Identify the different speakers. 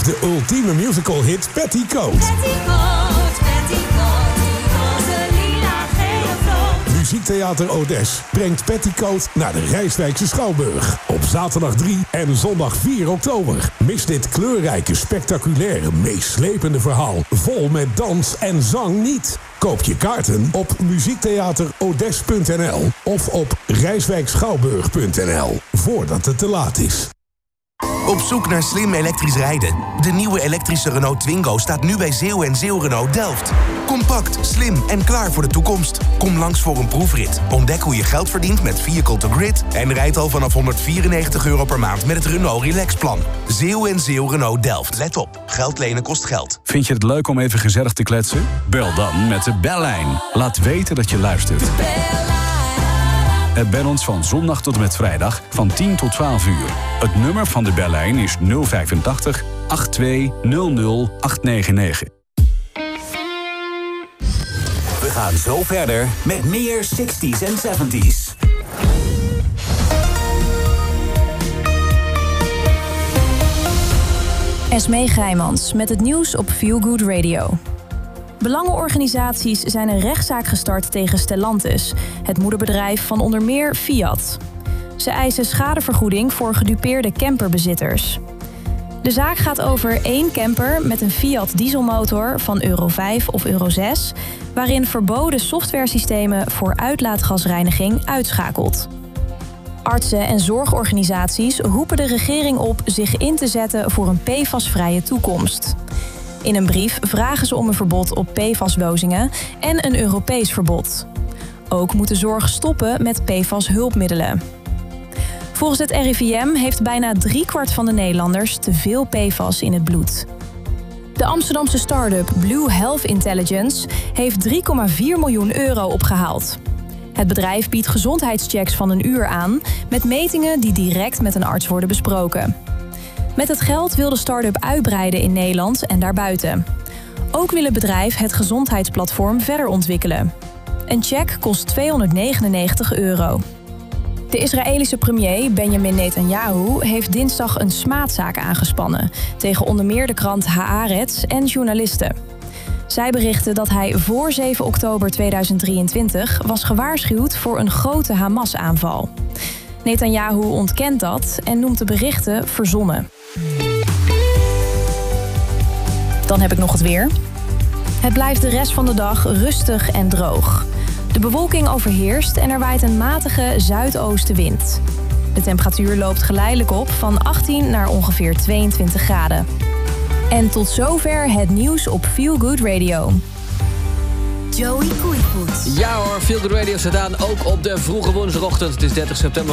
Speaker 1: de ultieme musical hit Petticoat.
Speaker 2: Petticoat, petticoat, roze, lila, geel of rood.
Speaker 1: Muziektheater Odes brengt Petticoat naar de Rijswijkse Schouwburg. Op zaterdag 3 en zondag 4 oktober. Mis dit kleurrijke, spectaculaire, meeslepende verhaal. Vol met dans en zang niet. Koop je kaarten op muziektheaterodes.nl of op rijswijkschouwburg.nl. Voordat het te laat is.
Speaker 3: Op zoek naar slim elektrisch rijden? De nieuwe elektrische Renault Twingo staat nu bij Zeeuw en Zeeuw Renault Delft. Compact, slim en klaar voor de toekomst. Kom langs voor een proefrit. Ontdek hoe je geld verdient met Vehicle to Grid en rijd al vanaf €194 per maand met het Renault Relax Plan. Zeeuw en Zeeuw Renault Delft. Let op, geld lenen kost geld.
Speaker 4: Vind je het leuk om even gezellig te kletsen? Bel dan met de bellijn. Laat weten dat je luistert. Bel ons van zondag tot en met vrijdag van 10 tot 12 uur. Het nummer van de bellijn is 085 8200 899.
Speaker 5: We gaan zo verder met meer 60s en 70s.
Speaker 6: Esmee Grijmans met het nieuws op Feel Good Radio. Belangenorganisaties zijn een rechtszaak gestart tegen Stellantis, het moederbedrijf van onder meer Fiat. Ze eisen schadevergoeding voor gedupeerde camperbezitters. De zaak gaat over 1 camper met een Fiat dieselmotor van Euro 5 of Euro 6... waarin verboden softwaresystemen voor uitlaatgasreiniging uitschakelt. Artsen en zorgorganisaties roepen de regering op zich in te zetten voor een PFAS-vrije toekomst. In een brief vragen ze om een verbod op PFAS-dosingen en een Europees verbod. Ook moet de zorg stoppen met PFAS-hulpmiddelen. Volgens het RIVM heeft bijna 3/4 van de Nederlanders te veel PFAS in het bloed. De Amsterdamse start-up Blue Health Intelligence heeft €3,4 miljoen opgehaald. Het bedrijf biedt gezondheidschecks van een uur aan met metingen die direct met een arts worden besproken. Met het geld wil de start-up uitbreiden in Nederland en daarbuiten. Ook wil het bedrijf het gezondheidsplatform verder ontwikkelen. Een check kost €299. De Israëlische premier Benjamin Netanyahu heeft dinsdag een smaadzaak aangespannen tegen onder meer de krant Haaretz en journalisten. Zij berichten dat hij voor 7 oktober 2023 was gewaarschuwd voor een grote Hamas-aanval. Netanyahu ontkent dat en noemt de berichten verzonnen. Dan heb ik nog het weer. Het blijft de rest van de dag rustig en droog. De bewolking overheerst en er waait een matige zuidoostenwind. De temperatuur loopt geleidelijk op van 18 naar ongeveer 22 graden. En tot zover het nieuws op Feel Good Radio.
Speaker 2: Joey Koeivoet.
Speaker 7: Ja hoor, Feel Good Radio staat aan, ook op de vroege woensdagochtend. Het is 30 september.